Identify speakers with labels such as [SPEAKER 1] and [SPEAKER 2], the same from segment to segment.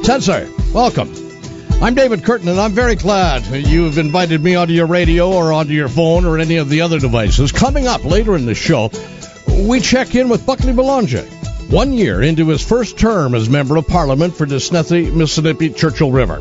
[SPEAKER 1] Sensei, welcome. I'm David Curtin, and I'm very glad you've invited me onto your radio or onto your phone or any of the other devices. Coming up later in the show, we check in with Buckley Belanger, 1 year into his first term as Member of Parliament for Disnethi, Mississippi, Churchill River.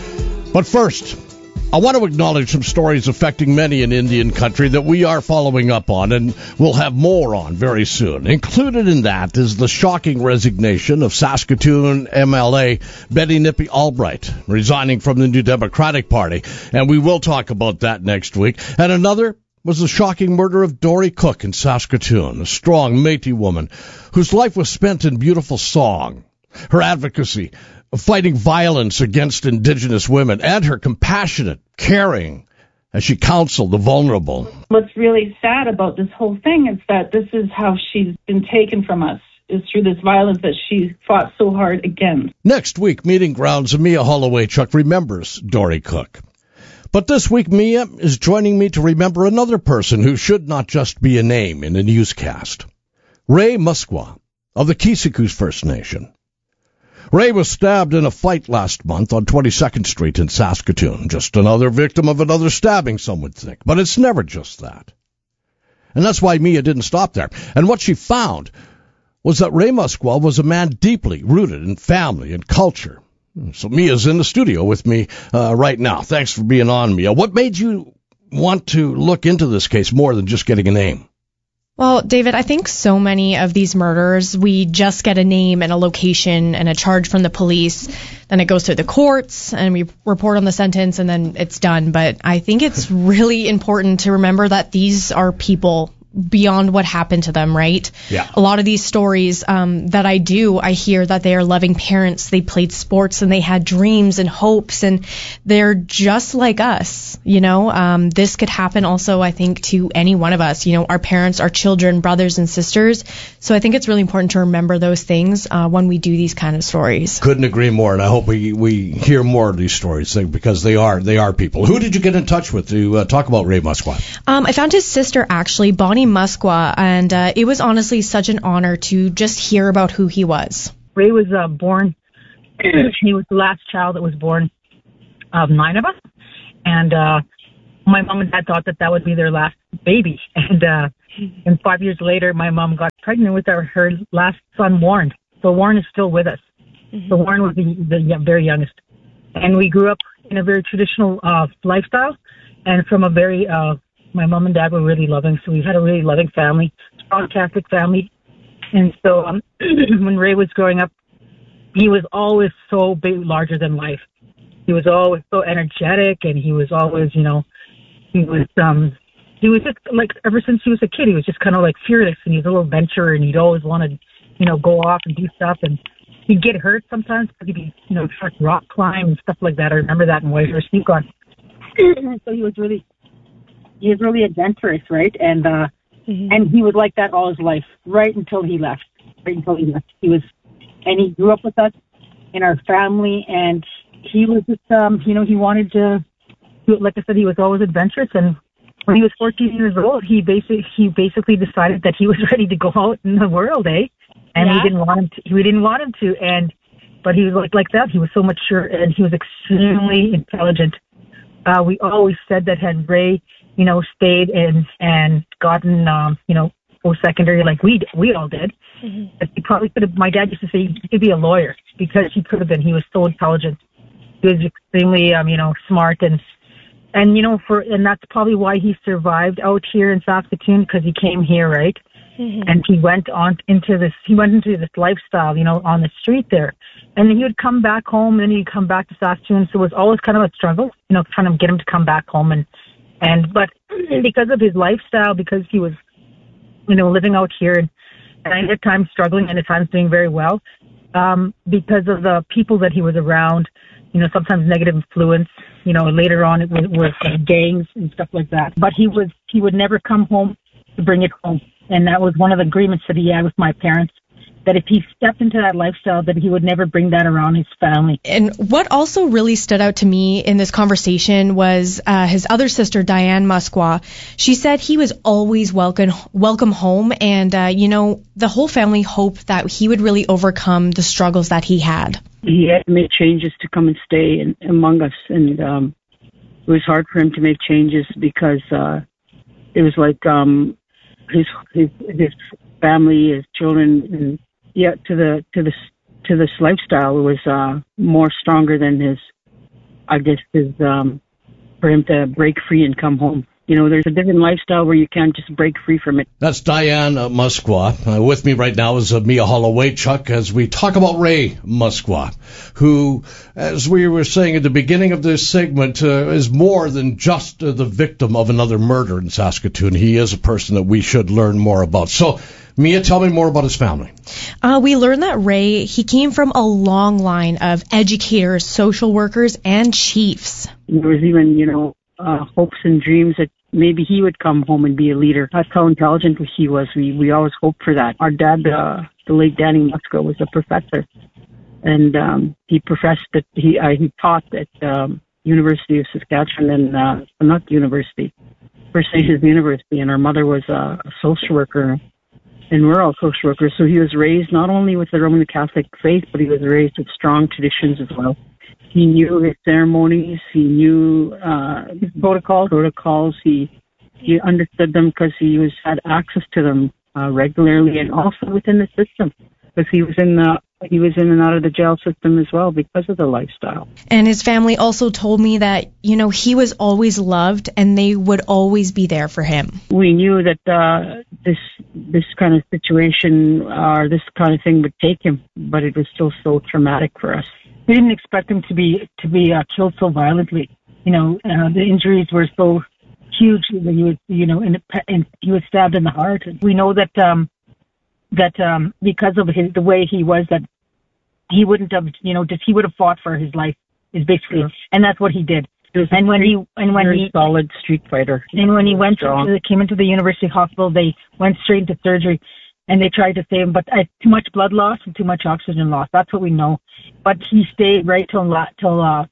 [SPEAKER 1] But first, I want to acknowledge some stories affecting many in Indian country that we are following up on and will have more on very soon. Included in that is the shocking resignation of Saskatoon MLA Betty Nippy Albright, resigning from the New Democratic Party, and we will talk about that next week. And another was the shocking murder of Dory Cook in Saskatoon, a strong Métis woman whose life was spent in beautiful song. Her advocacy of fighting violence against Indigenous women, and her compassionate, caring as she counseled the vulnerable.
[SPEAKER 2] What's really sad about this whole thing is that this is how she's been taken from us, is through this violence that she fought so hard against.
[SPEAKER 1] Next week, Meeting Grounds, Mia Holloway-Chuck remembers Dory Cook. But this week, Mia is joining me to remember another person who should not just be a name in a newscast. Ray Muskwa of the Kisiku's First Nation. Ray was stabbed in a fight last month on 22nd Street in Saskatoon. Just another victim of another stabbing, some would think. But it's never just that. And that's why Mia didn't stop there. And what she found was that Ray Muskwa was a man deeply rooted in family and culture. So Mia's in the studio with me right now. Thanks for being on, Mia. What made you want to look into this case more than just getting a name?
[SPEAKER 3] Well, David, I think so many of these murders, we just get a name and a location and a charge from the police. Then it goes through the courts and we report on the sentence and then it's done. But I think it's really important to remember that these are people beyond what happened to them, right?
[SPEAKER 1] Yeah.
[SPEAKER 3] A lot of these stories that I hear that they are loving parents, they played sports and they had dreams and hopes and they're just like us, This could happen also, I think, to any one of us, our parents, our children, brothers and sisters. So I think it's really important to remember those things when we do these kind of stories.
[SPEAKER 1] Couldn't agree more, and I hope we hear more of these stories because they are people. Who did you get in touch with to talk about Ray Muskwa?
[SPEAKER 3] I found his sister, actually, Bonnie Muskwa, and it was honestly such an honor to just hear about who he was.
[SPEAKER 4] Ray was born, he was the last child that was born of 9 of us, and my mom and dad thought that would be their last baby, and 5 years later, my mom got pregnant with her last son, Warren. So Warren is still with us. Mm-hmm. So Warren was the very youngest, and we grew up in a very traditional lifestyle, and from a very my mom and dad were really loving, so we had a really loving family, strong Catholic family. And so when Ray was growing up, he was always so big, larger than life. He was always so energetic, and he was always, he was just like, ever since he was a kid, he was just kind of like fearless, and he was a little adventurer, and he'd always want to, go off and do stuff, and he'd get hurt sometimes because he'd be, try to rock climb and stuff like that. I remember that in Whitehorse Yukon. So he was really adventurous, right? And and he was like that all his life, right until he left. And he grew up with us in our family, and he was just, he wanted to, like I said, he was always adventurous. And when he was 14 years old, he basically decided that he was ready to go out in the world, And
[SPEAKER 3] yeah.
[SPEAKER 4] we didn't want him to. But he was like that. He was so mature, and he was extremely intelligent. We always said that had Ray, stayed and gotten, post-secondary like we all did, that he probably could have, my dad used to say he could be a lawyer because he could have been. He was so intelligent. He was extremely, smart and that's probably why he survived out here in Saskatoon, because he came here, right? Mm-hmm. And he went into this lifestyle, on the street there. And then he would come back home, and then he'd come back to Saskatoon. So it was always kind of a struggle, trying to get him to come back home. But because of his lifestyle, because he was, living out here, and at times struggling and at times doing very well, because of the people that he was around, sometimes negative influence, later on it was gangs and stuff like that. But he would never come home to bring it home. And that was one of the agreements that he had with my parents, that if he stepped into that lifestyle, that he would never bring that around his family.
[SPEAKER 3] And what also really stood out to me in this conversation was his other sister, Diane Muskwa. She said he was always welcome home, and, the whole family hoped that he would really overcome the struggles that he had.
[SPEAKER 5] he had to make changes to come and stay among us, and it was hard for him to make changes because it was like his family, his children, and to this lifestyle was more stronger than his for him to break free and come home. You know, there's a different lifestyle where you can't just break free from it.
[SPEAKER 1] That's Diane Musqua. With me right now is Mia Holloway-Chuck as we talk about Ray Musqua, who, as we were saying at the beginning of this segment, is more than just the victim of another murder in Saskatoon. He is a person that we should learn more about. So, Mia, tell me more about his family.
[SPEAKER 3] We learned that Ray, he came from a long line of educators, social workers, and chiefs.
[SPEAKER 5] There was even, hopes and dreams that maybe he would come home and be a leader. That's how intelligent he was. We always hoped for that. Our dad, the late Danny Musqua, was a professor, and he professed that he taught at University of Saskatchewan, and not the university, First Nations University. And our mother was a social worker, and we're all social workers. So he was raised not only with the Roman Catholic faith, but he was raised with strong traditions as well. He knew his ceremonies. He knew his protocols. He understood them because he had access to them regularly, and also within the system, because he was in and out of the jail system as well because of the lifestyle.
[SPEAKER 3] And his family also told me that he was always loved, and they would always be there for him.
[SPEAKER 5] We knew that this kind of situation or this kind of thing would take him, but it was still so traumatic for us. We didn't expect him to be killed so violently. The injuries were so huge that he was, and he was stabbed in the heart. We know that because of the way he was, that he wouldn't have, he would have fought for his life. Is basically, sure. And that's what he did. And when he solid street fighter. And when he came into the university hospital, they went straight into surgery. And they tried to save him, but too much blood loss and too much oxygen loss. That's what we know. But he stayed right till 9:30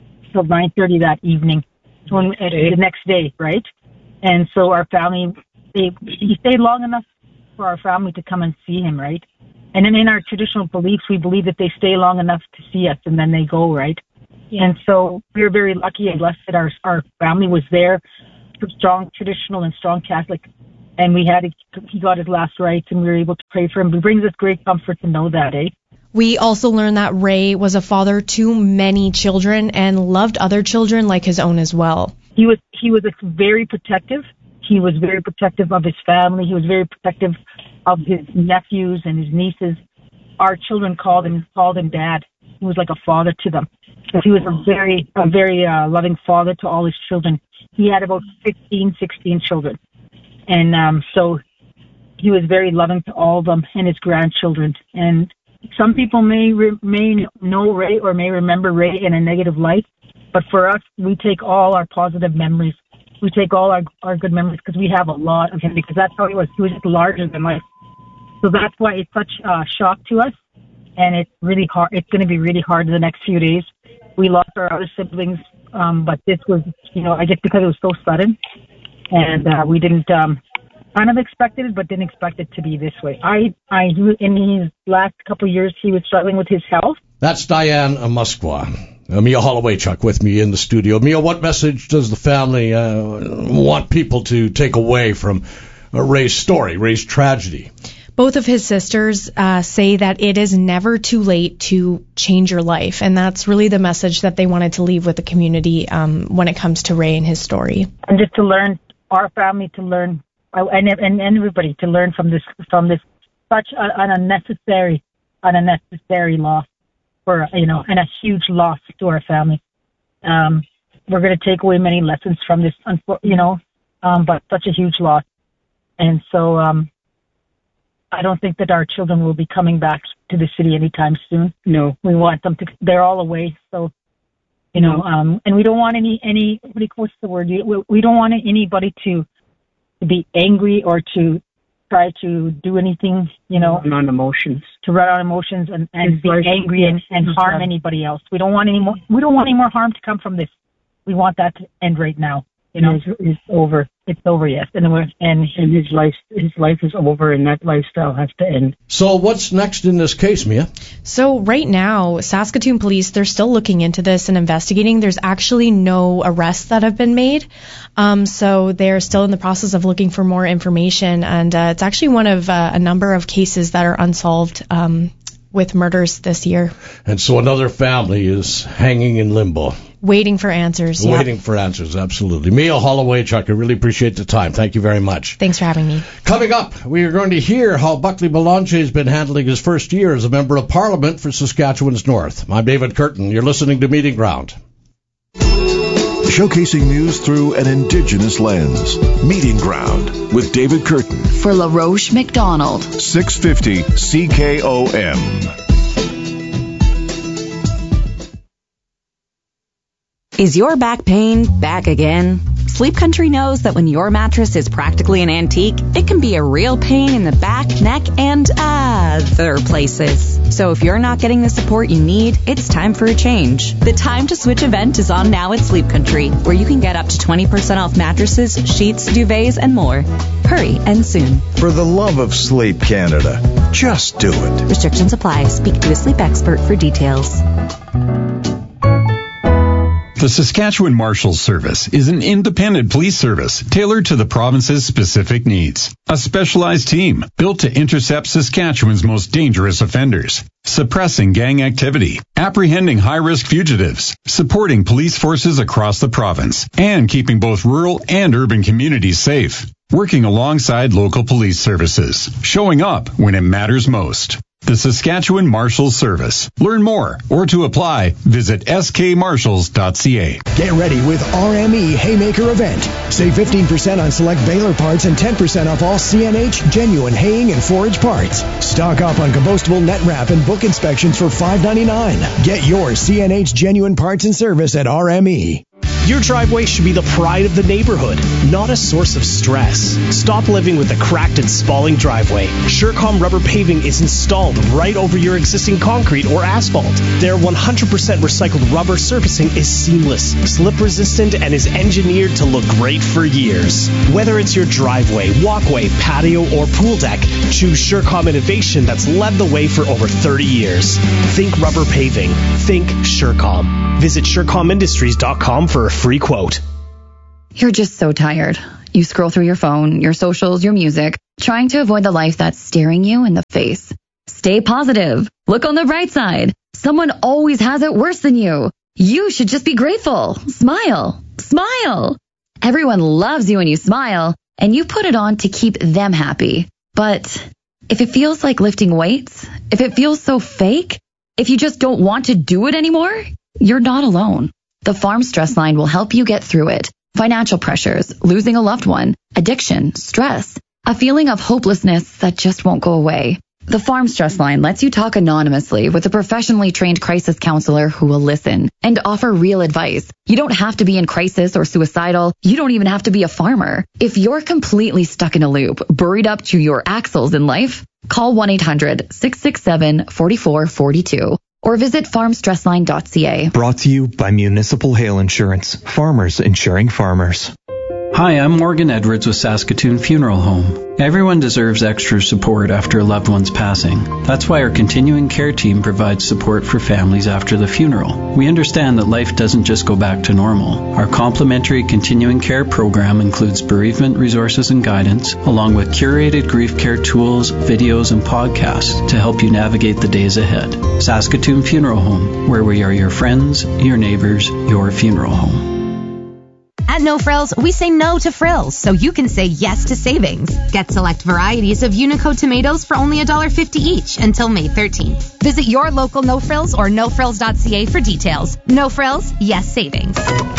[SPEAKER 5] that evening, the next day, right? And so our family, he stayed long enough for our family to come and see him, right? And then in our traditional beliefs, we believe that they stay long enough to see us and then they go, right? Yeah. And so we were very lucky and blessed that our family was there, strong traditional and strong Catholic. And he got his last rites, and we were able to pray for him. It brings us great comfort to know that, eh?
[SPEAKER 3] We also learned that Ray was a father to many children and loved other children like his own as well.
[SPEAKER 4] He was very protective. He was very protective of his family. He was very protective of his nephews and his nieces. Our children called him Dad. He was like a father to them. So he was a very loving father to all his children. He had about 16 children. And so he was very loving to all of them and his grandchildren. And some people may know Ray or may remember Ray in a negative light, but for us, we take all our positive memories. We take all our good memories because we have a lot of him, because that's how he was. He was just larger than life. So that's why it's such a shock to us, and it's really hard. It's going to be really hard in the next few days. We lost our other siblings, but this was, I guess because it was so sudden. And we didn't kind of expected it, but didn't expect it to be this way. In his last couple of years, he was struggling with his health.
[SPEAKER 1] That's Diane Musqua. Mia Holloway-Chuck with me in the studio. Mia, what message does the family want people to take away from Ray's story, Ray's tragedy?
[SPEAKER 3] Both of his sisters say that it is never too late to change your life, and that's really the message that they wanted to leave with the community when it comes to Ray and his story.
[SPEAKER 4] And just to learn, our family to learn, and everybody to learn from this such an unnecessary loss, and a huge loss to our family. We're going to take away many lessons from this, but such a huge loss. And so I don't think that our children will be coming back to the city anytime soon. No, we want them to. They're all away, so. And we don't want what's the word? We don't want anybody to be angry or to try to do anything,
[SPEAKER 5] run on emotions.
[SPEAKER 4] To run on emotions and be angry and harm anybody else. We don't want any more harm to come from this. We want that to end right now.
[SPEAKER 5] You know, it's over. It's over, yes. And his life is over, and that lifestyle has to end.
[SPEAKER 1] So what's next in this case, Mia?
[SPEAKER 3] So right now, Saskatoon police, they're still looking into this and investigating. There's actually no arrests that have been made. So they're still in the process of looking for more information. And it's actually one of a number of cases that are unsolved with murders this year.
[SPEAKER 1] And so another family is hanging in limbo.
[SPEAKER 3] Waiting for answers, yeah.
[SPEAKER 1] Waiting for answers, absolutely. Mia Holloway-Chuck, I really appreciate the time. Thank you very much.
[SPEAKER 3] Thanks for having me.
[SPEAKER 1] Coming up, we are going to hear how Buckley Belanger has been handling his first year as a member of Parliament for Saskatchewan's North. I'm David Curtin. You're listening to Meeting Ground.
[SPEAKER 6] Showcasing news through an Indigenous lens. Meeting Ground with David Curtin.
[SPEAKER 7] For LaRoche McDonald.
[SPEAKER 6] 650 CKOM.
[SPEAKER 8] Is your back pain back again? Sleep Country knows that when your mattress is practically an antique, it can be a real pain in the back, neck, and other places. So if you're not getting the support you need, it's time for a change. The Time to Switch event is on now at Sleep Country, where you can get up to 20% off mattresses, sheets, duvets, and more. Hurry and soon.
[SPEAKER 9] For the love of sleep, Canada, just do it.
[SPEAKER 8] Restrictions apply. Speak to a sleep expert for details.
[SPEAKER 10] The Saskatchewan Marshals Service is an independent police service tailored to the province's specific needs. A specialized team built to intercept Saskatchewan's most dangerous offenders, suppressing gang activity, apprehending high-risk fugitives, supporting police forces across the province, and keeping both rural and urban communities safe. Working alongside local police services, showing up when it matters most. The Saskatchewan Marshals Service. Learn more or to apply, visit skmarshals.ca.
[SPEAKER 11] Get ready with RME Haymaker event. Save 15% on select baler parts and 10% off all CNH genuine haying and forage parts. Stock up on compostable net wrap and book inspections for $5.99. Get your CNH genuine parts and service at RME.
[SPEAKER 12] Your driveway should be the pride of the neighborhood, not a source of stress. Stop living with a cracked and spalling driveway. Surecom rubber paving is installed right over your existing concrete or asphalt. Their 100% recycled rubber surfacing is seamless, slip resistant, and is engineered to look great for years. Whether it's your driveway, walkway, patio, or pool deck, choose Surecom innovation that's led the way for over 30 years. Think rubber paving. Think Surecom. Visit SurecomIndustries.com for a free quote.
[SPEAKER 7] You're just so tired. You scroll through your phone, your socials, your music, trying to avoid the life that's staring you in the face. Stay positive. Look on the bright side. Someone always has it worse than you. You should just be grateful. Smile. Smile. Everyone loves you when you smile, and you put it on to keep them happy. But if it feels like lifting weights, if it feels so fake, if you just don't want to do it anymore, you're not alone. The Farm Stress Line will help you get through it. Financial pressures, losing a loved one, addiction, stress, a feeling of hopelessness that just won't go away. The Farm Stress Line lets you talk anonymously with a professionally trained crisis counselor who will listen and offer real advice. You don't have to be in crisis or suicidal. You don't even have to be a farmer. If you're completely stuck in a loop, buried up to your axles in life, call 1-800-667-4442. or visit farmstressline.ca.
[SPEAKER 13] Brought to you by Municipal Hail Insurance. Farmers insuring farmers.
[SPEAKER 14] Hi, I'm Morgan Edwards with Saskatoon Funeral Home. Everyone deserves extra support after a loved one's passing. That's why our continuing care team provides support for families after the funeral. We understand that life doesn't just go back to normal. Our complimentary continuing care program includes bereavement resources and guidance, along with curated grief care tools, videos, and podcasts to help you navigate the days ahead. Saskatoon Funeral Home, where we are your friends, your neighbors, your funeral home.
[SPEAKER 15] At No Frills, we say no to frills, so you can say yes to savings. Get select varieties of Unico tomatoes for only $1.50 each until May 13th. Visit your local No Frills or nofrills.ca for details. No Frills, yes savings.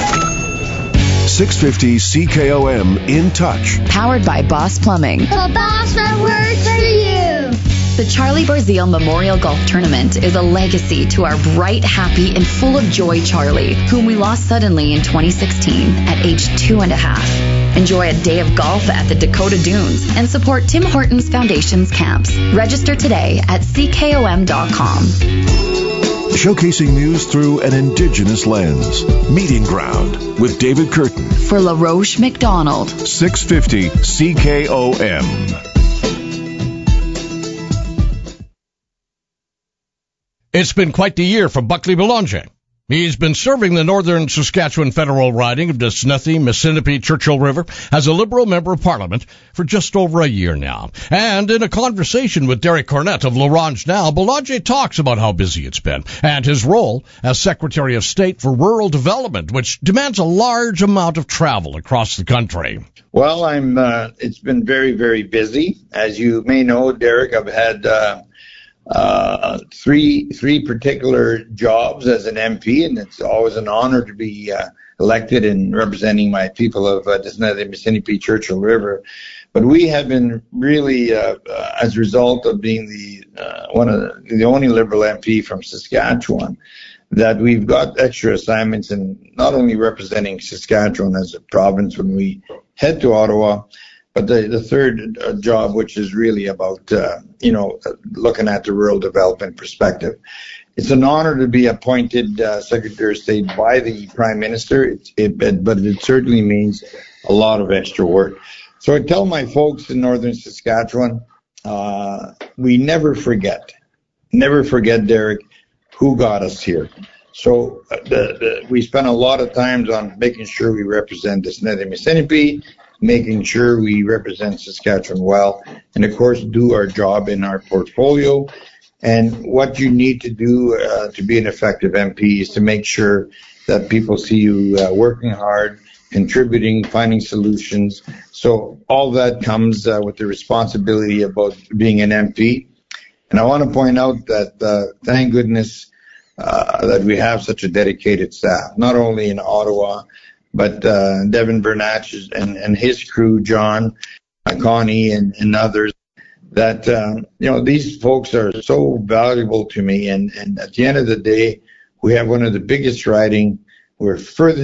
[SPEAKER 6] 650 CKOM In Touch.
[SPEAKER 7] Powered by Boss Plumbing.
[SPEAKER 16] The boss that works for you.
[SPEAKER 7] The Charlie Barzile Memorial Golf Tournament is a legacy to our bright, happy, and full of joy Charlie, whom we lost suddenly in 2016 at age 2.5. Enjoy a day of golf at the Dakota Dunes and support Tim Hortons Foundation's camps. Register today at ckom.com.
[SPEAKER 6] showcasing news through an Indigenous lens. Meeting Ground with David Curtin.
[SPEAKER 7] For LaRoche McDonald.
[SPEAKER 6] 650 CKOM.
[SPEAKER 1] It's been quite the year for Buckley Boulanger. He's been serving the northern Saskatchewan federal riding of Desnethie, Missinipi, Churchill River as a Liberal member of Parliament for just over a year now. And in a conversation with Derek Cornett of L'Orange Now, Boulanger talks about how busy it's been and his role as Secretary of State for Rural Development, which demands a large amount of travel across the country.
[SPEAKER 17] Well, it's been very, very busy. As you may know, Derek, I've had three particular jobs as an MP, and it's always an honor to be elected and representing my people of Desnethie, Missinipi, Churchill River. But we have been really, as a result of being the only Liberal MP from Saskatchewan, that we've got extra assignments in not only representing Saskatchewan as a province when we head to Ottawa, but the third job, which is really about, looking at the rural development perspective. It's an honor to be appointed Secretary of State by the Prime Minister, but it certainly means a lot of extra work. So I tell my folks in northern Saskatchewan, we never forget, Derek, who got us here. So we spent a lot of time on making sure we represent Desnethie, Missinipi, making sure we represent Saskatchewan well, and of course do our job in our portfolio. And what you need to do to be an effective MP is to make sure that people see you working hard, contributing, finding solutions. So all that comes with the responsibility about being an MP. And I want to point out that thank goodness that we have such a dedicated staff, not only in Ottawa, but Devin Bernatch and his crew, John, Connie, and others, that, these folks are so valuable to me. And at the end of the day, we have one of the biggest riding. We're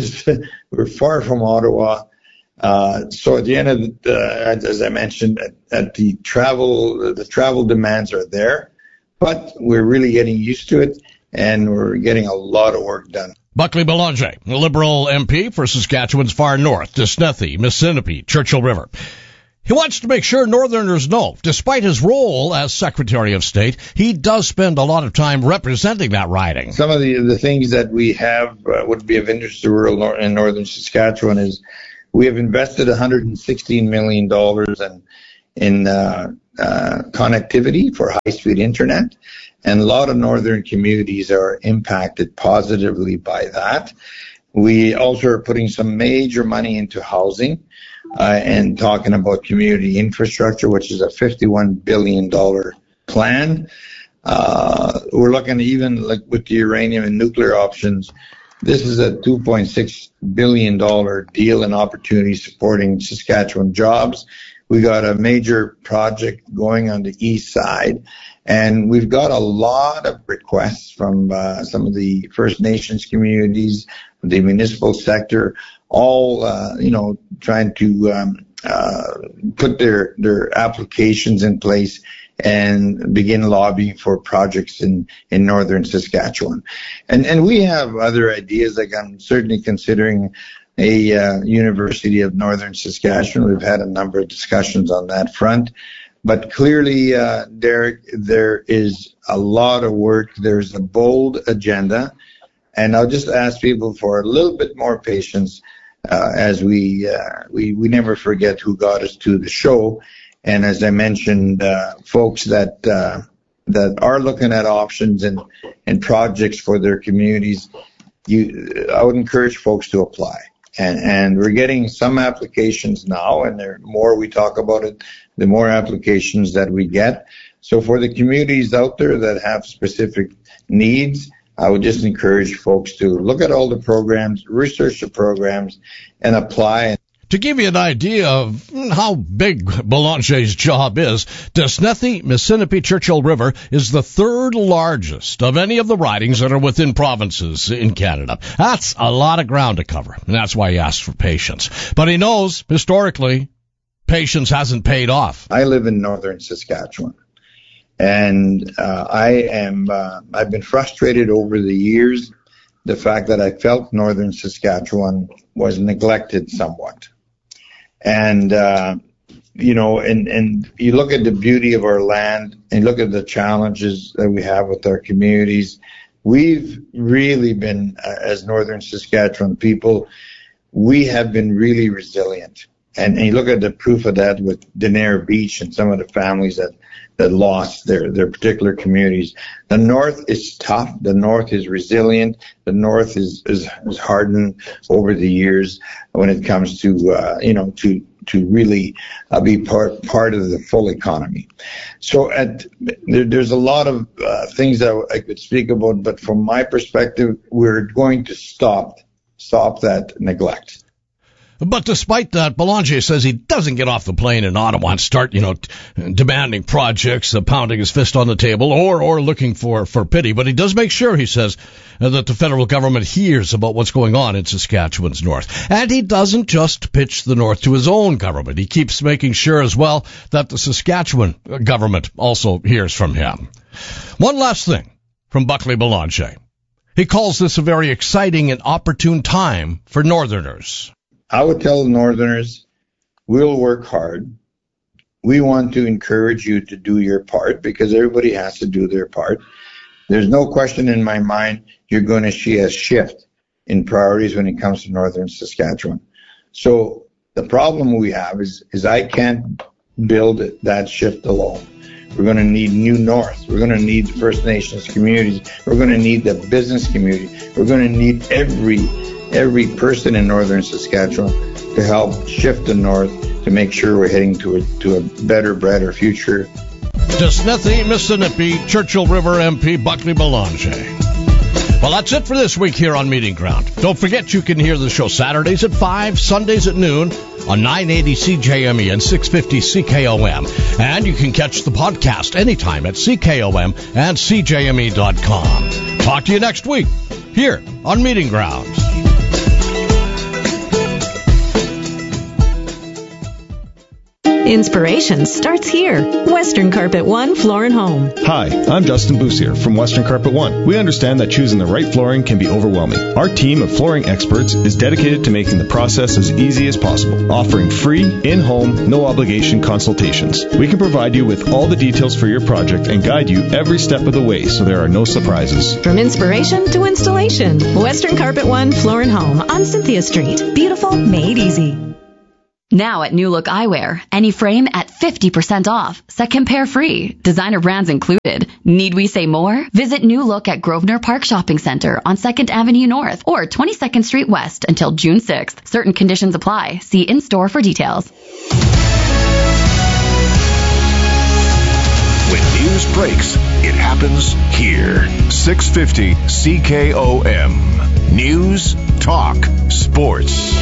[SPEAKER 17] far from Ottawa. So at the end of as I mentioned, at the travel demands are there, but we're really getting used to it, and we're getting a lot of work done.
[SPEAKER 1] Buckley Boulanger, the Liberal MP for Saskatchewan's far north, Desnethie, Missinipi, Churchill River. He wants to make sure Northerners know, despite his role as Secretary of State, he does spend a lot of time representing that riding.
[SPEAKER 17] Some of the things that we have would be of interest to rural in northern Saskatchewan is we have invested $116 million in connectivity for high-speed internet. And a lot of northern communities are impacted positively by that. We also are putting some major money into housing and talking about community infrastructure, which is a $51 billion plan. We're looking even like with the uranium and nuclear options. This is a $2.6 billion deal and opportunity supporting Saskatchewan jobs. We got a major project going on the east side. And we've got a lot of requests from some of the First Nations communities, the municipal sector, all trying to put their applications in place and begin lobbying for projects in northern Saskatchewan. And we have other ideas, like I'm certainly considering a University of Northern Saskatchewan. We've had a number of discussions on that front. But clearly, Derek, there is a lot of work. There's a bold agenda. And I'll just ask people for a little bit more patience as we never forget who got us to the show. And as I mentioned, folks that are looking at options and projects for their communities, I would encourage folks to apply. And we're getting some applications now, and the more we talk about it, the more applications that we get. So for the communities out there that have specific needs, I would just encourage folks to look at all the programs, research the programs, and apply.
[SPEAKER 1] To give you an idea of how big Boulanger's job is, Desnethie, Missinipi, Churchill River is the third largest of any of the ridings that are within provinces in Canada. That's a lot of ground to cover, and that's why he asks for patience. But he knows, historically, patience hasn't paid off.
[SPEAKER 17] I live in northern Saskatchewan, And I've been frustrated over the years, the fact that I felt northern Saskatchewan was neglected somewhat. And, and you look at the beauty of our land and look at the challenges that we have with our communities. We've really been, as northern Saskatchewan people, we have been really resilient. And you look at the proof of that with Denair Beach and some of the families that lost their particular communities. The North is tough. The North is resilient. The North is hardened over the years when it comes to, to really be part of the full economy. So there's a lot of things that I could speak about, but from my perspective, we're going to stop that neglect.
[SPEAKER 1] But despite that, Belanger says he doesn't get off the plane in Ottawa and start, demanding projects, pounding his fist on the table, or looking for pity. But he does make sure, he says, that the federal government hears about what's going on in Saskatchewan's north. And he doesn't just pitch the north to his own government. He keeps making sure as well that the Saskatchewan government also hears from him. One last thing from Buckley Belanger. He calls this a very exciting and opportune time for Northerners.
[SPEAKER 17] I would tell the Northerners, we'll work hard. We want to encourage you to do your part because everybody has to do their part. There's no question in my mind you're going to see a shift in priorities when it comes to Northern Saskatchewan. So the problem we have is I can't build that shift alone. We're going to need New North. We're going to need the First Nations communities. We're going to need the business community. We're going to need every person in northern Saskatchewan to help shift the north to make sure we're heading to a better, brighter future.
[SPEAKER 1] Snethi, Mississippi, Churchill River MP Buckley Belanger. Well, that's it for this week here on Meeting Ground. Don't forget you can hear the show Saturdays at 5, Sundays at noon on 980 CJME and 650 CKOM. And you can catch the podcast anytime at CKOM and CJME.com. Talk to you next week here on Meeting Ground.
[SPEAKER 8] Inspiration starts here. Western Carpet One Floor and Home.
[SPEAKER 18] Hi, I'm Justin Boussier from Western Carpet One. We understand that choosing the right flooring can be overwhelming. Our team of flooring experts is dedicated to making the process as easy as possible, offering free, in-home, no-obligation consultations. We can provide you with all the details for your project and guide you every step of the way so there are no surprises.
[SPEAKER 8] From inspiration to installation, Western Carpet One Floor and Home on Cynthia Street. Beautiful, made easy.
[SPEAKER 7] Now at New Look Eyewear, any frame at 50% off. Second pair free. Designer brands included. Need we say more? Visit New Look at Grosvenor Park Shopping Center on 2nd Avenue North or 22nd Street West until June 6th. Certain conditions apply. See in-store for details.
[SPEAKER 6] When news breaks, it happens here. 650 CKOM. News, talk, sports.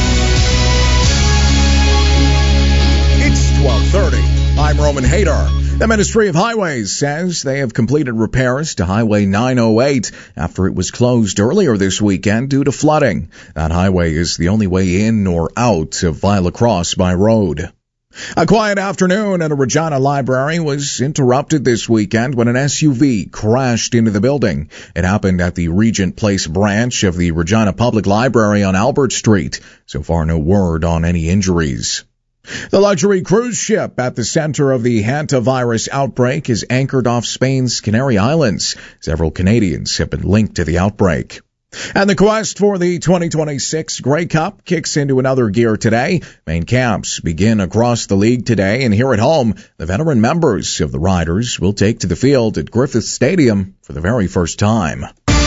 [SPEAKER 19] It's 12:30. I'm Roman Hadar. The Ministry of Highways says they have completed repairs to Highway 908 after it was closed earlier this weekend due to flooding. That highway is the only way in or out of Viola Cross by road. A quiet afternoon at a Regina library was interrupted this weekend when an SUV crashed into the building. It happened at the Regent Place branch of the Regina Public Library on Albert Street. So far, no word on any injuries. The luxury cruise ship at the center of the hantavirus outbreak is anchored off Spain's Canary Islands. Several Canadians have been linked to the outbreak. And the quest for the 2026 Grey Cup kicks into another gear today. Main camps begin across the league today, and here at home, the veteran members of the Riders will take to the field at Griffith Stadium for the very first time.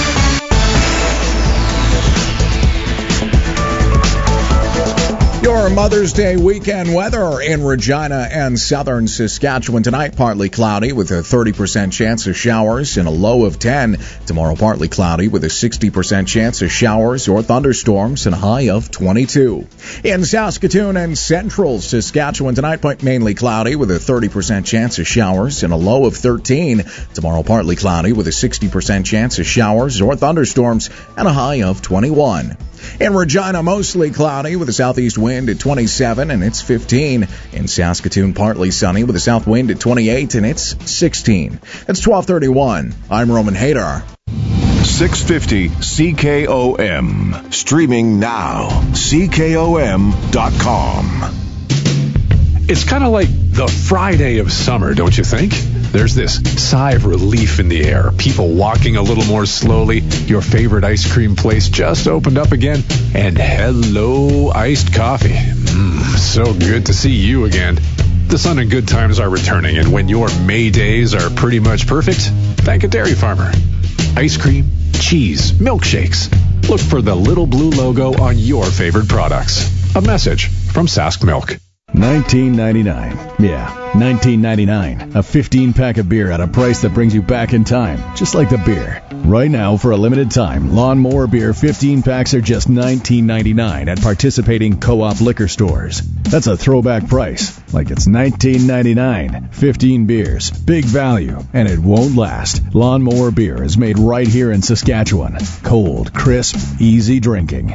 [SPEAKER 19] Your Mother's Day weekend weather in Regina and southern Saskatchewan tonight. Partly cloudy with a 30% chance of showers and a low of 10. Tomorrow partly cloudy with a 60% chance of showers or thunderstorms and a high of 22. In Saskatoon and central Saskatchewan tonight, mainly cloudy with a 30% chance of showers and a low of 13. Tomorrow partly cloudy with a 60% chance of showers or thunderstorms and a high of 21. In Regina, mostly cloudy with a southeast wind at 27 and it's 15. In Saskatoon, partly sunny with a south wind at 28 and it's 16. It's 12:31. I'm Roman Hadar.
[SPEAKER 6] 650 CKOM. Streaming now. CKOM.com.
[SPEAKER 20] It's kind of like the Friday of summer, don't you think? There's this sigh of relief in the air. People walking a little more slowly. Your favorite ice cream place just opened up again. And hello, iced coffee. So good to see you again. The sun and good times are returning, and when your May days are pretty much perfect, thank a dairy farmer. Ice cream, cheese, milkshakes. Look for the little blue logo on your favorite products. A message from Sask Milk.
[SPEAKER 21] $19.99. Yeah, $19.99. A 15-pack of beer at a price that brings you back in time, just like the beer. Right now, for a limited time, Lawnmower Beer 15 packs are just $19.99 at participating co-op liquor stores. That's a throwback price, like it's $19.99. 15 beers, big value, and it won't last. Lawnmower Beer is made right here in Saskatchewan. Cold, crisp, easy drinking.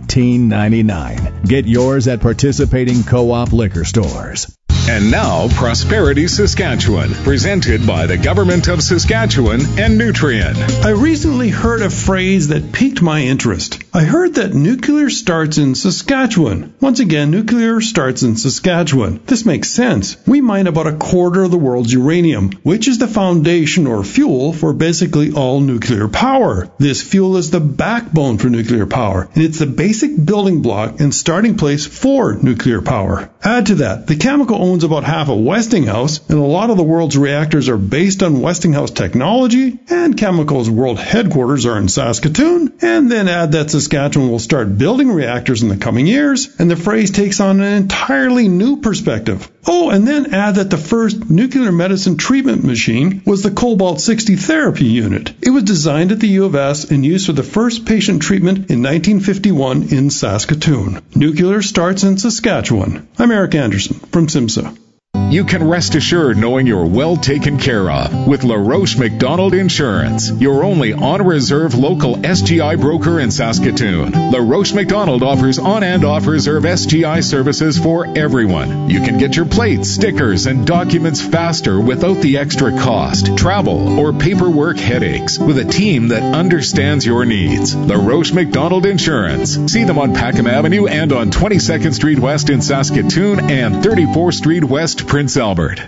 [SPEAKER 21] $19.99. Get yours at participating co-op liquor stores.
[SPEAKER 22] And now, Prosperity Saskatchewan, presented by the Government of Saskatchewan and Nutrien.
[SPEAKER 23] I recently heard a phrase that piqued my interest. I heard that nuclear starts in Saskatchewan. Once again, nuclear starts in Saskatchewan. This makes sense. We mine about a quarter of the world's uranium, which is the foundation or fuel for basically all nuclear power. This fuel is the backbone for nuclear power, and it's the basic building block and starting place for nuclear power. Add to that, the Cameco owns about half of Westinghouse, and a lot of the world's reactors are based on Westinghouse technology, and Cameco's world headquarters are in Saskatoon, and then add that Saskatchewan will start building reactors in the coming years, and the phrase takes on an entirely new perspective. Oh, and then add that the first nuclear medicine treatment machine was the Cobalt-60 therapy unit. It was designed at the U of S and used for the first patient treatment in 1951 in Saskatoon. Nuclear starts in Saskatchewan. I'm Eric Anderson from SIMSA.
[SPEAKER 22] You can rest assured knowing you're well taken care of with LaRoche McDonald Insurance, your only on-reserve local SGI broker in Saskatoon. LaRoche McDonald offers on and off-reserve SGI services for everyone. You can get your plates, stickers, and documents faster without the extra cost, travel, or paperwork headaches with a team that understands your needs. LaRoche McDonald Insurance. See them on Packham Avenue and on 22nd Street West in Saskatoon and 34th Street West, Prince Albert.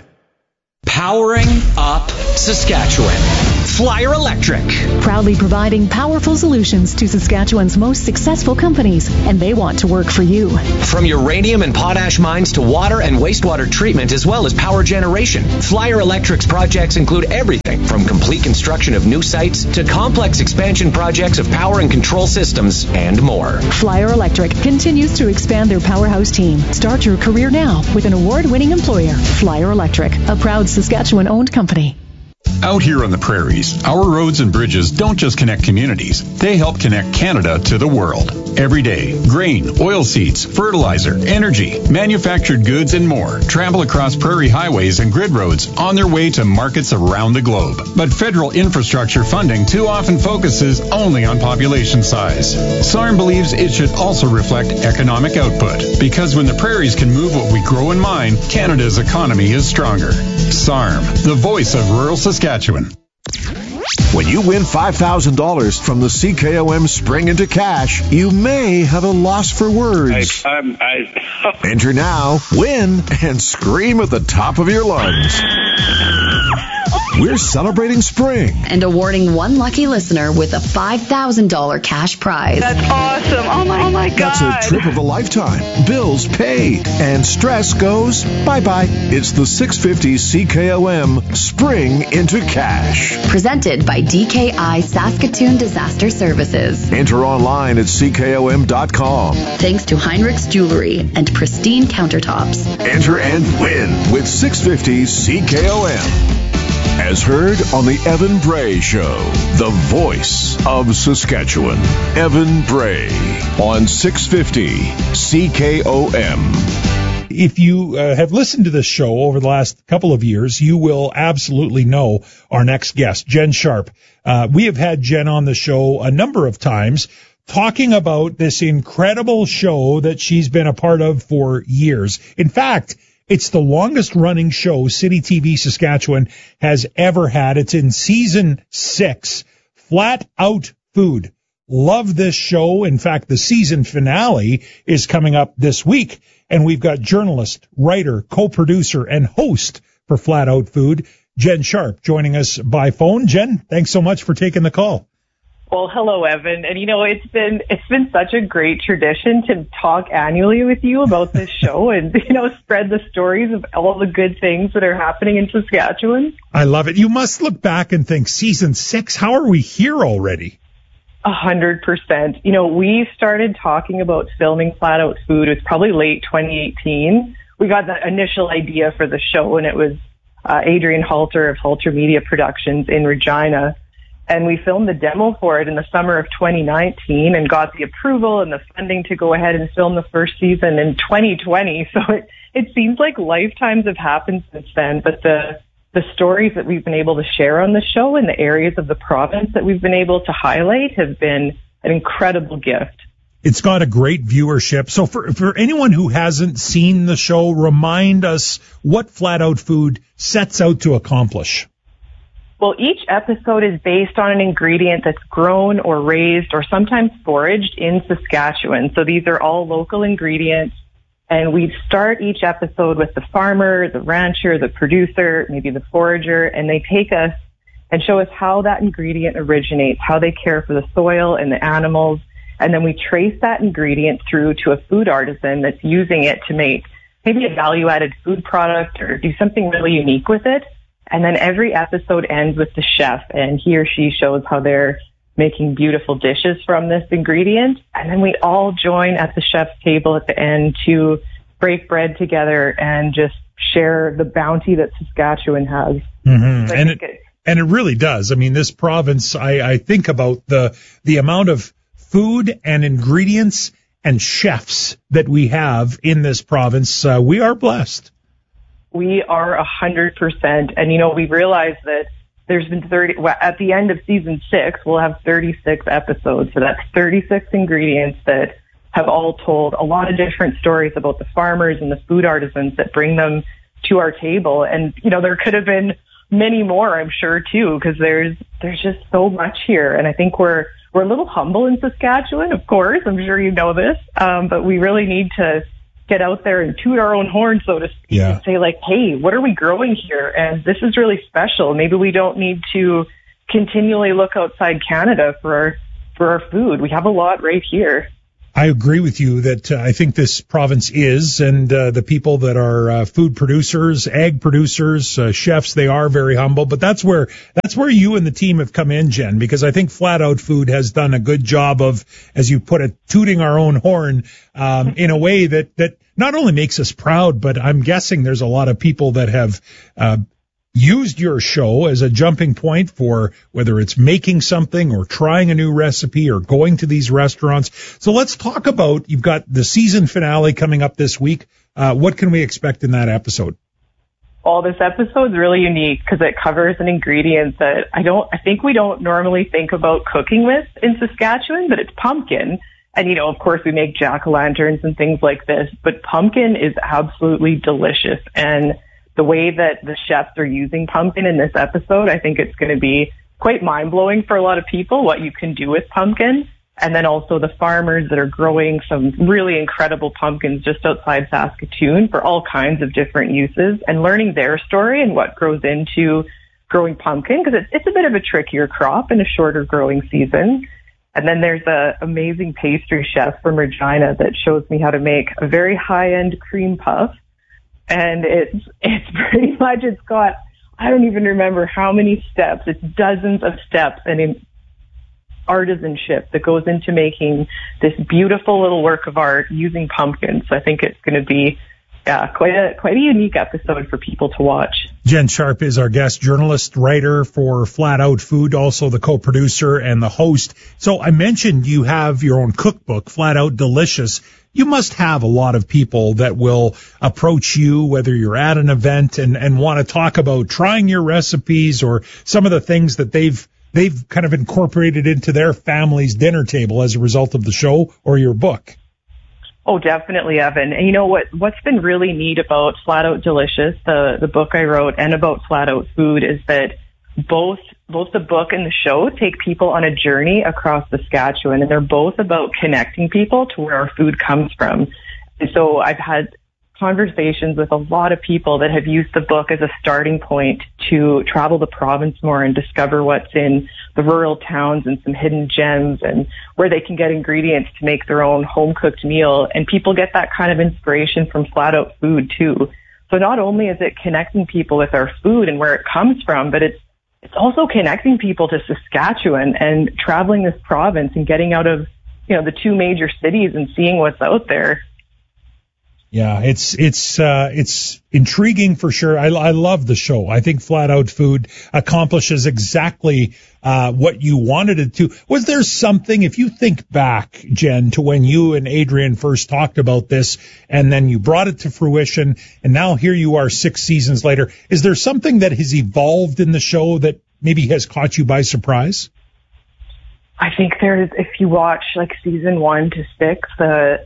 [SPEAKER 24] Powering up Saskatchewan. Flyer Electric.
[SPEAKER 25] Proudly providing powerful solutions to Saskatchewan's most successful companies, and they want to work for you.
[SPEAKER 24] From uranium and potash mines to water and wastewater treatment, as well as power generation, Flyer Electric's projects include everything from complete construction of new sites to complex expansion projects of power and control systems and more.
[SPEAKER 25] Flyer Electric continues to expand their powerhouse team. Start your career now with an award-winning employer. Flyer Electric, a proud Saskatchewan-owned company.
[SPEAKER 10] Out here on the prairies, our roads and bridges don't just connect communities. They help connect Canada to the world. Every day, grain, oilseeds, fertilizer, energy, manufactured goods, and more travel across prairie highways and grid roads on their way to markets around the globe. But federal infrastructure funding too often focuses only on population size. SARM believes it should also reflect economic output, because when the prairies can move what we grow and mine, Canada's economy is stronger. SARM, the voice of rural Saskatchewan.
[SPEAKER 6] When you win $5,000 from the CKOM Spring into Cash, you may have a loss for words. Enter now, win, and scream at the top of your lungs. We're celebrating spring
[SPEAKER 7] and awarding one lucky listener with a $5,000 cash prize.
[SPEAKER 26] That's awesome. Oh my God.
[SPEAKER 6] That's a trip of a lifetime. Bills paid. And stress goes bye-bye. It's the 650 CKOM Spring into Cash.
[SPEAKER 7] Presented by DKI Saskatoon Disaster Services.
[SPEAKER 6] Enter online at CKOM.com.
[SPEAKER 7] Thanks to Heinrich's Jewelry and Pristine Countertops.
[SPEAKER 6] Enter and win with 650 CKOM. As heard on the Evan Bray Show, the voice of Saskatchewan. Evan Bray on 650 CKOM.
[SPEAKER 27] If you have listened to this show over the last couple of years, you will absolutely know our next guest, Jen Sharp. We have had Jen on the show a number of times talking about this incredible show that she's been a part of for years. In fact, it's the longest running show City TV Saskatchewan has ever had. It's in season 6, Flat Out Food. Love this show. In fact, the season finale is coming up this week, and we've got journalist, writer, co-producer, and host for Flat Out Food, Jen Sharp, joining us by phone. Jen, thanks so much for taking the call.
[SPEAKER 2] Well, hello, Evan. And, it's been such a great tradition to talk annually with you about this show and, spread the stories of all the good things that are happening in Saskatchewan.
[SPEAKER 27] I love it. You must look back and think, season 6, how are we here already?
[SPEAKER 2] 100%. We started talking about filming Flat Out Food. It was probably late 2018. We got the initial idea for the show, and it was Adrian Halter of Halter Media Productions in Regina. And we filmed the demo for it in the summer of 2019 and got the approval and the funding to go ahead and film the first season in 2020. So it seems like lifetimes have happened since then. But the stories that we've been able to share on the show and the areas of the province that we've been able to highlight have been an incredible gift.
[SPEAKER 27] It's got a great viewership. So for anyone who hasn't seen the show, remind us what Flat Out Food sets out to accomplish.
[SPEAKER 2] Well, each episode is based on an ingredient that's grown or raised or sometimes foraged in Saskatchewan. So these are all local ingredients. And we start each episode with the farmer, the rancher, the producer, maybe the forager, and they take us and show us how that ingredient originates, how they care for the soil and the animals. And then we trace that ingredient through to a food artisan that's using it to make maybe a value-added food product or do something really unique with it. And then every episode ends with the chef, and he or she shows how they're making beautiful dishes from this ingredient. And then we all join at the chef's table at the end to break bread together and just share the bounty that Saskatchewan has.
[SPEAKER 27] Mm-hmm. And it really does. I mean, this province, I think about the amount of food and ingredients and chefs that we have in this province. We are blessed.
[SPEAKER 2] We are 100%. And, we've realized that there's been at the end of season 6, we'll have 36 episodes. So that's 36 ingredients that have all told a lot of different stories about the farmers and the food artisans that bring them to our table. And, there could have been many more, I'm sure, too, because there's just so much here. And I think we're a little humble in Saskatchewan, of course. I'm sure you know this. But we really need to get out there and toot our own horn, so to speak, and say, hey, what are we growing here? And this is really special. Maybe we don't need to continually look outside Canada for our food. We have a lot right here.
[SPEAKER 27] I agree with you that I think this province is, and the people that are food producers, ag producers, chefs, they are very humble. But that's where you and the team have come in, Jen, because I think Flat Out Food has done a good job of, as you put it, tooting our own horn in a way that not only makes us proud, but I'm guessing there's a lot of people that have used your show as a jumping point for whether it's making something or trying a new recipe or going to these restaurants. So let's talk about, you've got the season finale coming up this week. What can we expect in that episode?
[SPEAKER 2] Well, this episode's really unique because it covers an ingredient that I think we don't normally think about cooking with in Saskatchewan, but it's pumpkin. And, of course, we make jack-o'-lanterns and things like this, but pumpkin is absolutely delicious. And the way that the chefs are using pumpkin in this episode, I think it's going to be quite mind-blowing for a lot of people, what you can do with pumpkin. And then also the farmers that are growing some really incredible pumpkins just outside Saskatoon for all kinds of different uses, and learning their story and what grows into growing pumpkin, because it's a bit of a trickier crop and a shorter growing season. And then there's an amazing pastry chef from Regina that shows me how to make a very high-end cream puff. And it's pretty much, it's got, I don't even remember how many steps. It's dozens of steps and in artisanship that goes into making this beautiful little work of art using pumpkins. So I think it's going to be quite a unique episode for people to watch.
[SPEAKER 27] Jen Sharp is our guest, journalist, writer for Flat Out Food, also the co-producer and the host. So I mentioned you have your own cookbook, Flat Out Delicious. You must have a lot of people that will approach you, whether you're at an event and want to talk about trying your recipes or some of the things that they've they've kind of incorporated into their family's dinner table as a result of the show or your book.
[SPEAKER 2] Oh, definitely, Evan. And you know what's been really neat about Flat Out Delicious, the book I wrote, and about Flat Out Food is that both the book and the show take people on a journey across Saskatchewan, and they're both about connecting people to where our food comes from. And so I've had conversations with a lot of people that have used the book as a starting point to travel the province more and discover what's in the rural towns and some hidden gems and where they can get ingredients to make their own home-cooked meal. And people get that kind of inspiration from Flat Out Food too. So not only is it connecting people with our food and where it comes from, but it's also connecting people to Saskatchewan and traveling this province and getting out of, the two major cities and seeing what's out there.
[SPEAKER 27] Yeah, it's intriguing for sure. I love the show. I think Flat Out Food accomplishes exactly what you wanted it to. Was there something, if you think back, Jen, to when you and Adrian first talked about this, and then you brought it to fruition, and now here you are 6 seasons later, is there something that has evolved in the show that maybe has caught you by surprise?
[SPEAKER 2] I think if you watch like season 1 to 6, the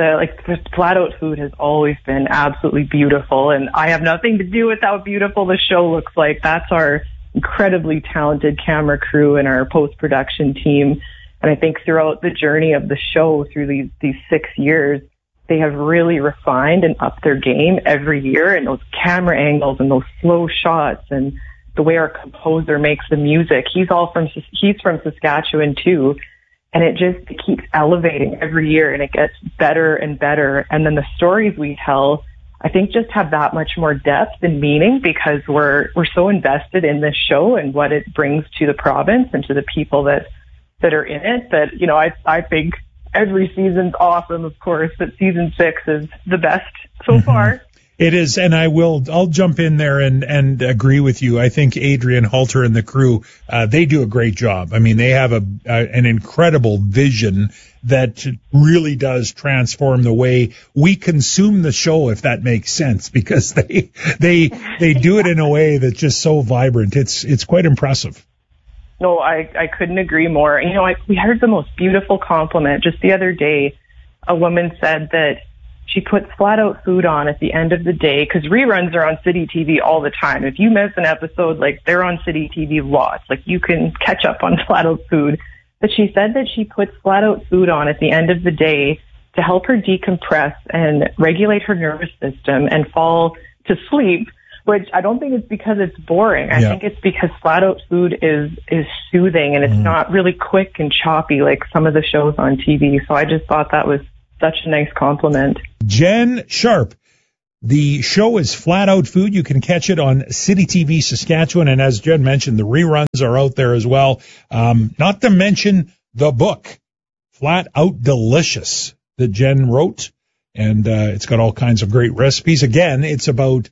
[SPEAKER 2] Flat Out Food has always been absolutely beautiful, and I have nothing to do with how beautiful the show looks like. That's our incredibly talented camera crew and our post-production team. And I think throughout the journey of the show through these 6 years, they have really refined and upped their game every year, and those camera angles and those slow shots and the way our composer makes the music. He's from Saskatchewan too. And it just keeps elevating every year, and it gets better and better. And then the stories we tell, I think, just have that much more depth and meaning because we're so invested in this show and what it brings to the province and to the people that are in it. That I think every season's awesome, of course, but season 6 is the best so far.
[SPEAKER 27] It is, and I'll jump in there and agree with you. I think Adrian Halter and the crew, they do a great job. I mean, they have an incredible vision that really does transform the way we consume the show, if that makes sense, because they do it in a way that's just so vibrant. It's quite impressive.
[SPEAKER 2] No, I couldn't agree more. We heard the most beautiful compliment just the other day. A woman said that she puts Flat Out Food on at the end of the day because reruns are on City TV all the time. If you miss an episode, they're on City TV lots. You can catch up on Flat Out Food. But she said that she puts Flat Out Food on at the end of the day to help her decompress and regulate her nervous system and fall to sleep, which I don't think it's because it's boring. I think it's because Flat Out Food is soothing and it's not really quick and choppy like some of the shows on TV. So I just thought that was such a nice compliment.
[SPEAKER 27] Jen Sharp. The show is Flat Out Food. You can catch it on City TV Saskatchewan. And as Jen mentioned, the reruns are out there as well. Not to mention the book, Flat Out Delicious, that Jen wrote. And it's got all kinds of great recipes. Again, it's about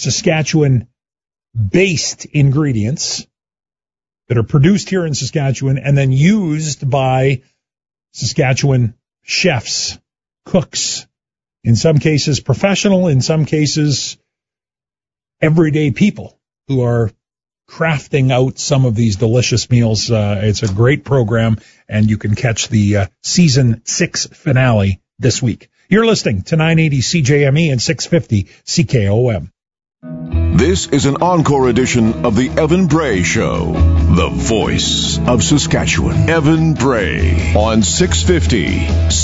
[SPEAKER 27] Saskatchewan-based ingredients that are produced here in Saskatchewan and then used by Saskatchewan chefs, cooks, in some cases professional, in some cases everyday people who are crafting out some of these delicious meals. It's a great program, and you can catch the season 6 finale this week. You're listening to 980 CJME and 650 CKOM.
[SPEAKER 6] This is an encore edition of the Evan Bray Show, the voice of Saskatchewan. Evan Bray on 650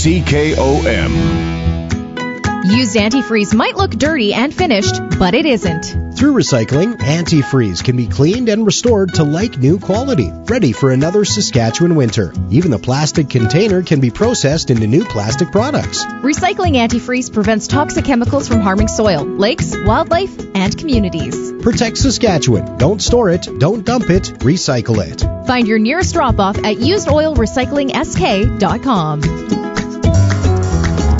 [SPEAKER 6] CKOM.
[SPEAKER 3] Used antifreeze might look dirty and finished, but it isn't.
[SPEAKER 4] Through recycling, antifreeze can be cleaned and restored to like new quality, ready for another Saskatchewan winter. Even the plastic container can be processed into new plastic products.
[SPEAKER 3] Recycling antifreeze prevents toxic chemicals from harming soil, lakes, wildlife, and communities.
[SPEAKER 4] Protect Saskatchewan. Don't store it, don't dump it, recycle it.
[SPEAKER 3] Find your nearest drop-off at usedoilrecyclingsk.com.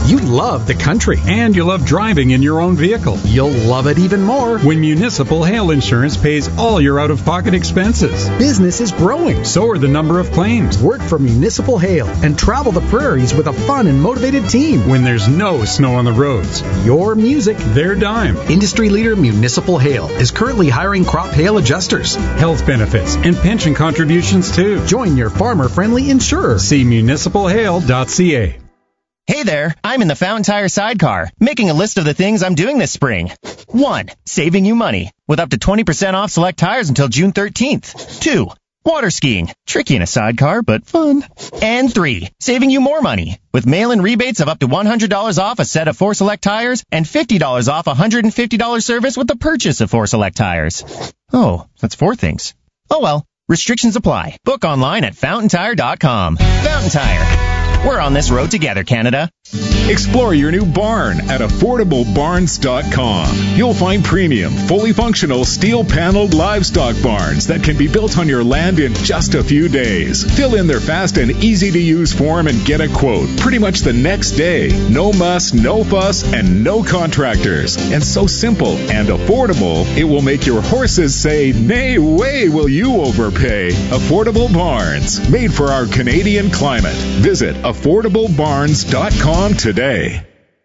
[SPEAKER 5] You love the country.
[SPEAKER 10] And you love driving in your own vehicle.
[SPEAKER 5] You'll love it even more
[SPEAKER 10] when Municipal Hail Insurance pays all your out-of-pocket expenses.
[SPEAKER 5] Business is growing.
[SPEAKER 10] So are the number of claims.
[SPEAKER 5] Work for Municipal Hail and travel the prairies with a fun and motivated team.
[SPEAKER 10] When there's no snow on the roads.
[SPEAKER 5] Your music,
[SPEAKER 10] their dime.
[SPEAKER 5] Industry leader Municipal Hail is currently hiring crop hail adjusters.
[SPEAKER 10] Health benefits and pension contributions too.
[SPEAKER 5] Join your farmer-friendly insurer.
[SPEAKER 10] See municipalhail.ca.
[SPEAKER 9] Hey there, I'm in the Fountain Tire sidecar, making a list of the things I'm doing this spring. 1. Saving you money, with up to 20% off select tires until June 13th. 2. Water skiing, tricky in a sidecar, but fun. And 3. Saving you more money, with mail-in rebates of up to $100 off a set of 4 select tires and $50 off a $150 service with the purchase of 4 select tires. Oh, that's 4 things. Oh well, restrictions apply. Book online at FountainTire.com. Fountain Tire. We're on this road together, Canada.
[SPEAKER 22] Explore your new barn at AffordableBarns.com. You'll find premium, fully functional, steel-paneled livestock barns that can be built on your land in just a few days. Fill in their fast and easy-to-use form and get a quote pretty much the next day. No muss, no fuss, and no contractors. And so simple and affordable, it will make your horses say, "Nay way will you overpay." Affordable Barns, made for our Canadian climate. Visit AffordableBarns.com today.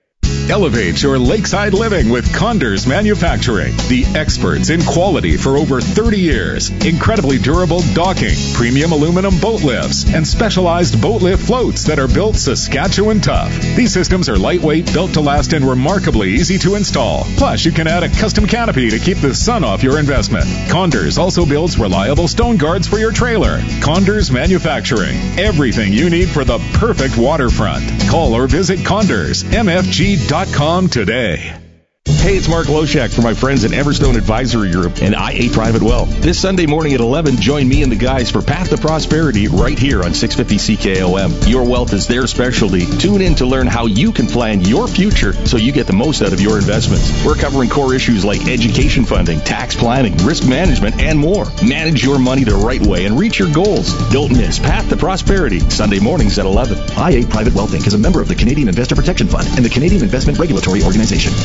[SPEAKER 22] Elevate your lakeside living with Condors Manufacturing, the experts in quality for over 30 years. Incredibly durable docking, premium aluminum boat lifts, and specialized boat lift floats that are built Saskatchewan tough. These systems are lightweight, built to last, and remarkably easy to install. Plus, you can add a custom canopy to keep the sun off your investment. Condors also builds reliable stone guards for your trailer. Condors Manufacturing, everything you need for the perfect waterfront. Call or visit CondorsMFG.com today.
[SPEAKER 11] Hey, it's Mark Loshak for my friends at Everstone Advisory Group and IA Private Wealth. This Sunday morning at 11, join me and the guys for Path to Prosperity right here on 650 CKOM. Your wealth is their specialty. Tune in to learn how you can plan your future so you get the most out of your investments. We're covering core issues like education funding, tax planning, risk management, and more. Manage your money the right way and reach your goals. Don't miss Path to Prosperity, Sunday mornings at 11. IA Private Wealth Inc. is a member of the Canadian Investor Protection Fund and the Canadian Investment Regulatory Organization.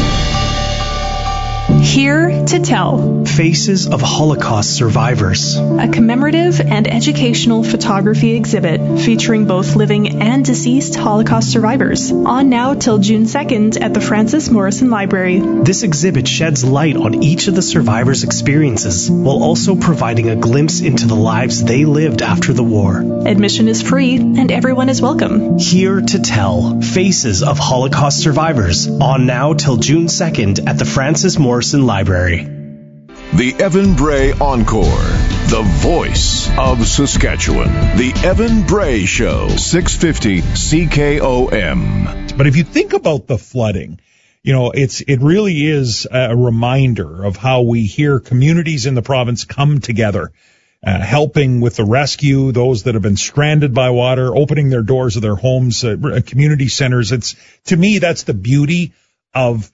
[SPEAKER 12] Here to Tell.
[SPEAKER 13] Faces of Holocaust Survivors.
[SPEAKER 12] A commemorative and educational photography exhibit featuring both living and deceased Holocaust survivors. On now till June 2nd at the Francis Morrison Library.
[SPEAKER 13] This exhibit sheds light on each of the survivors' experiences, while also providing a glimpse into the lives they lived after the war.
[SPEAKER 12] Admission is free, and everyone is welcome.
[SPEAKER 13] Here to Tell. Faces of Holocaust Survivors. On now till June 2nd at the Francis Morrison Library.
[SPEAKER 6] The Evan Bray Encore, the voice of Saskatchewan. The Evan Bray Show, 650 CKOM.
[SPEAKER 27] But if you think about the flooding, you know, it really is a reminder of how we hear communities in the province come together, helping with the rescue, those that have been stranded by water, opening their doors of their homes, community centers. To me, that's the beauty of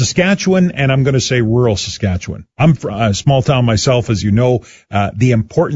[SPEAKER 27] Saskatchewan, and I'm going to say rural Saskatchewan. I'm from a small town myself, as you know. The importance